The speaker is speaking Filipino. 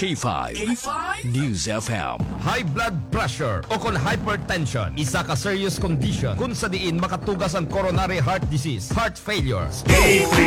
K5 News FM. High blood pressure o kon hypertension, isa ka serious condition kung sa diin makatugas ang coronary heart disease, heart failure.